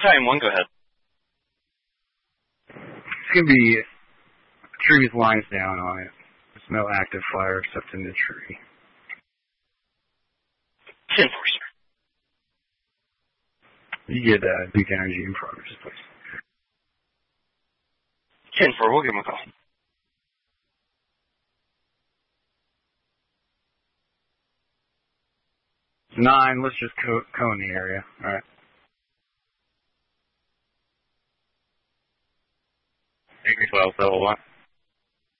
Time 1, go ahead. It's going to be trees lines down on it. There's no active fire except in the tree. 10-4, sir. You get Duke Energy in progress, please. 10-4, we'll give him a call. Nine, let's just cone the area. All right. Angry 12, level 1.